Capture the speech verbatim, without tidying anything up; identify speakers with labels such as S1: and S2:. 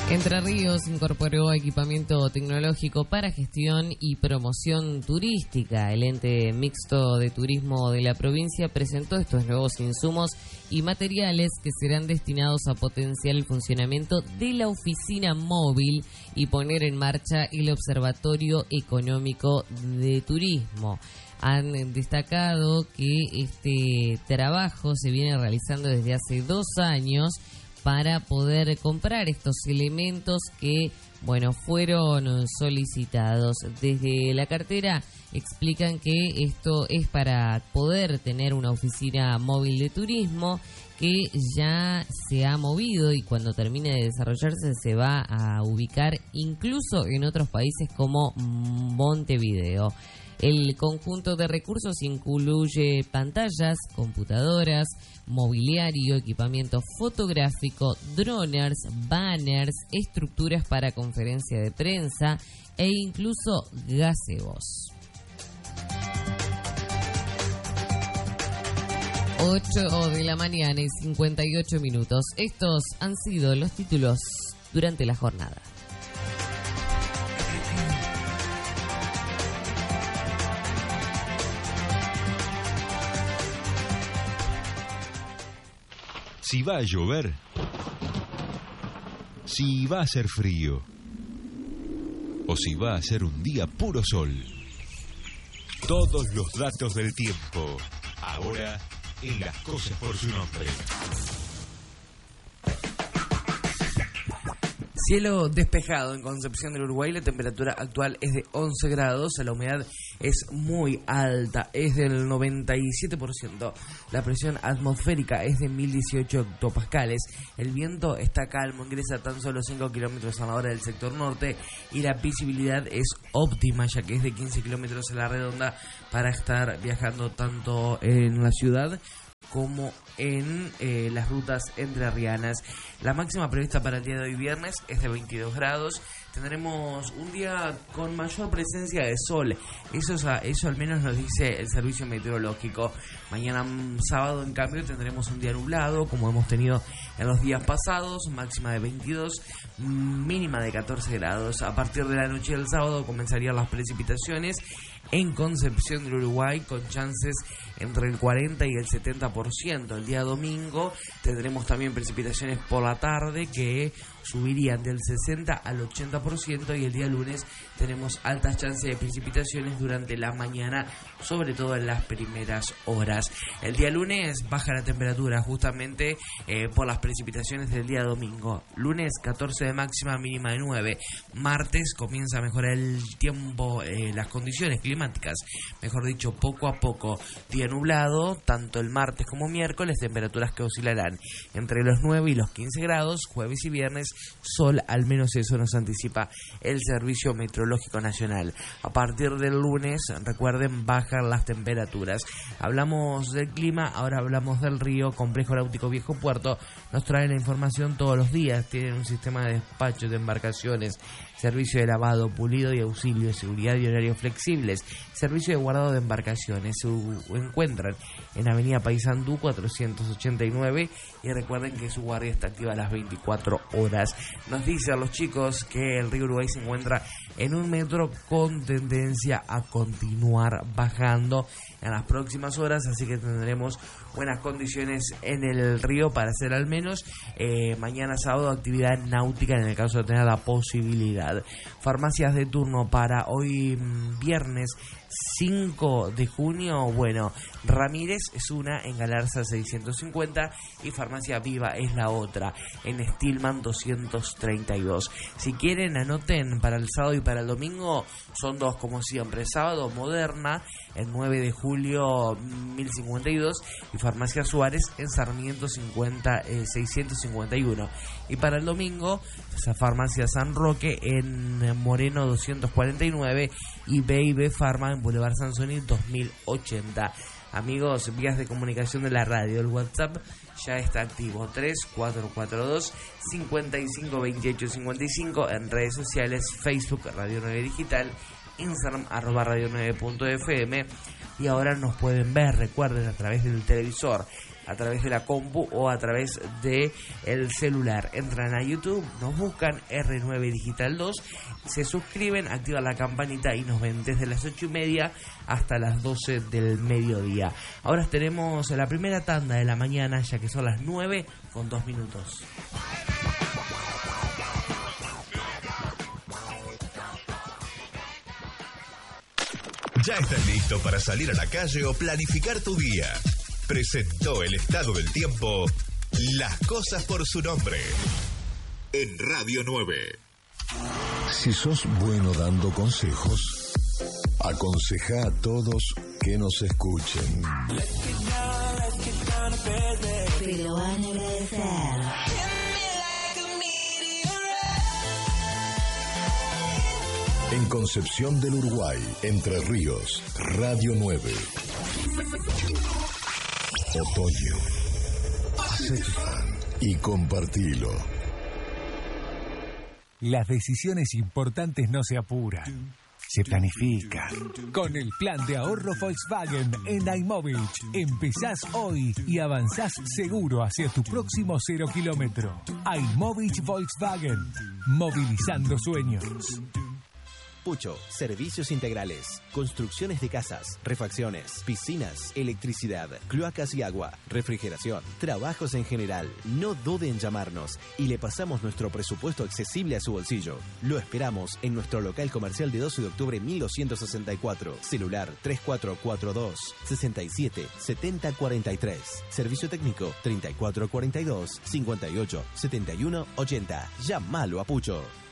S1: Entre Ríos incorporó equipamiento tecnológico para gestión y promoción turística. El ente mixto de turismo de la provincia presentó estos nuevos insumos y materiales que serán destinados a potenciar el funcionamiento de la oficina móvil y poner en marcha el Observatorio Económico de Turismo. Han destacado que este trabajo se viene realizando desde hace dos años para poder comprar estos elementos que, bueno, fueron solicitados. Desde la cartera explican que esto es para poder tener una oficina móvil de turismo que ya se ha movido y cuando termine de desarrollarse se va a ubicar incluso en otros países como Montevideo. El conjunto de recursos incluye pantallas, computadoras, mobiliario, equipamiento fotográfico, droners, banners, estructuras para conferencia de prensa e incluso gazebos. ocho de la mañana y cincuenta y ocho minutos. Estos han sido los títulos durante la jornada.
S2: Si va a llover, si va a hacer frío, o si va a ser un día puro sol. Todos los datos del tiempo, ahora en Las Cosas por su Nombre.
S3: Cielo despejado en Concepción del Uruguay, la temperatura actual es de once grados, la humedad es muy alta, es del noventa y siete por ciento, la presión atmosférica es de mil dieciocho hectopascales, el viento está calmo, ingresa tan solo cinco kilómetros a la hora del sector norte y la visibilidad es óptima ya que es de quince kilómetros a la redonda para estar viajando tanto en la ciudad como en eh, las rutas entrerrianas. La máxima prevista para el día de hoy viernes es de veintidós grados. Tendremos un día con mayor presencia de sol. Eso, es a, eso al menos nos dice el servicio meteorológico. Mañana sábado, en cambio, tendremos un día nublado, como hemos tenido en los días pasados. Máxima de veintidós, mínima de catorce grados. A partir de la noche del sábado comenzarían las precipitaciones en Concepción del Uruguay, con chances entre el cuarenta y el setenta por ciento. El día domingo tendremos también precipitaciones por la tarde que subirían del sesenta al ochenta por ciento y el día lunes tenemos altas chances de precipitaciones durante la mañana, sobre todo en las primeras horas. El día lunes baja la temperatura justamente eh, por las precipitaciones del día domingo. Lunes catorce de máxima, mínima de nueve. Martes comienza a mejorar el tiempo, eh, las condiciones climáticas, mejor dicho, poco a poco. Día nublado, tanto el martes como miércoles, temperaturas que oscilarán entre los nueve y los quince grados. Jueves y viernes sol, al menos eso nos anticipa el Servicio Meteorológico Nacional. A partir del lunes, recuerden, bajan las temperaturas. Hablamos del clima, ahora hablamos del río. Complejo Náutico Viejo Puerto nos trae la información todos los días. Tienen un sistema de despacho de embarcaciones, servicio de lavado, pulido y auxilio, seguridad y horarios flexibles, servicio de guardado de embarcaciones. Se encuentran en Avenida Paysandú cuatrocientos ochenta y nueve y recuerden que su guardia está activa a las veinticuatro horas. Nos dicen los chicos que el río Uruguay se encuentra en un metro con tendencia a continuar bajando en las próximas horas, así que tendremos buenas condiciones en el río para hacer al menos eh, mañana sábado actividad náutica en el caso de tener la posibilidad. Farmacias de turno para hoy viernes cinco de junio, bueno, Ramírez es una, en Galarza seiscientos cincuenta y Farmacia Viva es la otra, en Stillman doscientos treinta y dos. Si quieren, anoten para el sábado y para el domingo, son dos como siempre. Sábado, Moderna, el nueve de julio mil cincuenta y dos, y Farmacia Suárez en Sarmiento cincuenta, eh, seiscientos cincuenta y uno. Y para el domingo, Farmacia San Roque en Moreno doscientos cuarenta y nueve y B y B Pharma en Boulevard Sansoni dos mil ochenta. Amigos, vías de comunicación de la radio, el WhatsApp ya está activo, tres cuatro cuatro dos, cinco cinco dos ocho cinco cinco, en redes sociales, Facebook Radio nueve Digital, Instagram arroba radio nueve punto f m, y ahora nos pueden ver, recuerden, a través del televisor a través de la compu o a través de el celular. Entran a YouTube, nos buscan R nueve Digital dos, se suscriben, activan la campanita y nos ven desde las ocho y media hasta las doce del mediodía. Ahora tenemos la primera tanda de la mañana, ya que son las nueve con dos minutos.
S2: ¿Ya estás listo para salir a la calle o planificar tu día? Presentó el estado del tiempo, Las Cosas por su Nombre, en Radio nueve.
S4: Si sos bueno dando consejos, aconseja a todos que nos escuchen.
S5: Te lo van a agradecer.
S4: En Concepción del Uruguay, Entre Ríos, Radio nueve. Otoño. Hacete fan y compartilo.
S6: Las decisiones importantes no se apuran, se planifican. Con el plan de ahorro Volkswagen en iMovich, empezás hoy y avanzás seguro hacia tu próximo cero kilómetro. iMovich Volkswagen, movilizando sueños.
S7: Pucho, servicios integrales, construcciones de casas, refacciones, piscinas, electricidad, cloacas y agua, refrigeración, trabajos en general. No dude en llamarnos y le pasamos nuestro presupuesto accesible a su bolsillo. Lo esperamos en nuestro local comercial de doce de octubre mil doscientos sesenta y cuatro, celular tres cuatro cuatro dos, seis siete siete cero cuatro tres, servicio técnico treinta y cuatro cuarenta y dos, cincuenta y ocho setenta y uno ochenta. Llámalo a Pucho.